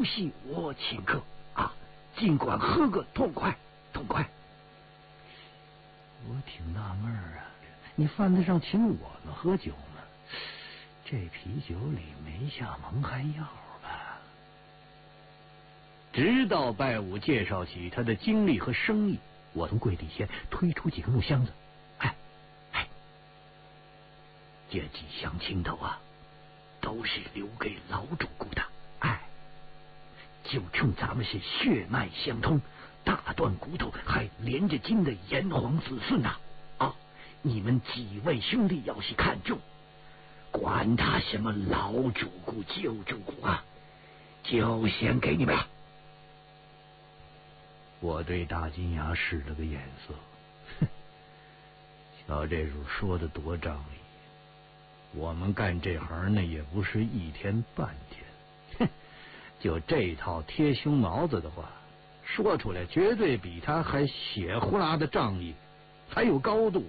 酒席我请客啊，尽管喝个痛快痛快。 我挺纳闷啊，你犯得上请我们喝酒吗？这啤酒里没下蒙汗药吧？直到拜武介绍起他的经历和生意，我从柜底下推出几个木箱子。 这几箱青头啊，都是留给老主顾的。就冲咱们是血脉相通，大断骨头还连着筋的炎黄子孙呐！你们几位兄弟要是看中，管他什么老主顾旧主顾啊，就先给你们了。 我对大金牙使了个眼色，哼，瞧这主说的多仗义。我们干这行呢，也不是一天半天，哼，就这套贴胸毛子的话，说出来绝对比他还血呼啦的仗义，还有高度。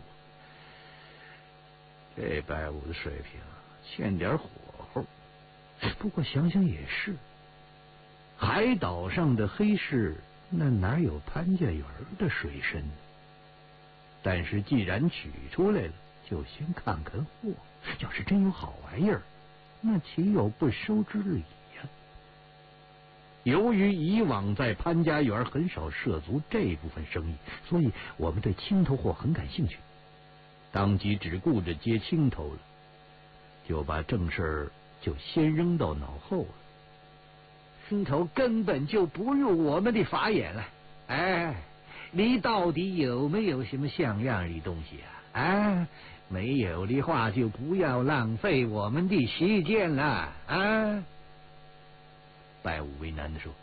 这拜武的水平欠点火候，不过想想也是，海岛上的黑市那哪有潘家园的水深？但是既然取出来了，就先看看货。要是真有好玩意儿，那岂有不收之理呀？由于以往在潘家园很少涉足这部分生意，所以我们对青头货很感兴趣，当即只顾着接青头了，就把正事就先扔到脑后了。 青头根本就不入我们的法眼了。你到底有没有什么像样的东西啊？没有的话，就不要浪费我们的时间了啊！ 拜武为难地说：“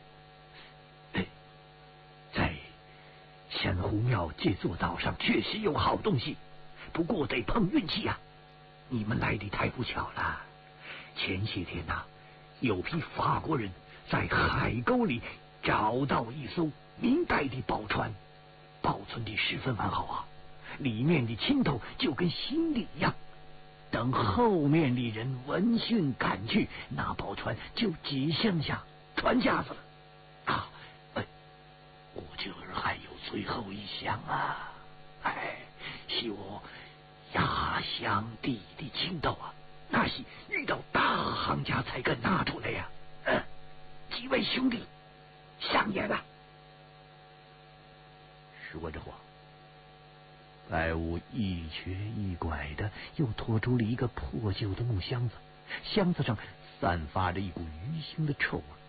在珊瑚庙这座岛上确实有好东西，不过得碰运气啊！你们来的太不巧了。前些天有批法国人在海沟里找到一艘明代的宝船，保存的十分完好啊。里面的青头就跟新的一样，等后面的人闻讯赶去，那宝船就只剩下船架子了我这儿还有最后一箱是我压箱底的青头那是遇到大行家才敢拿出来呀。几位兄弟上演了。 说着话，拜武一瘸一拐的又拖出了一个破旧的木箱子，箱子上散发着一股鱼腥的臭味。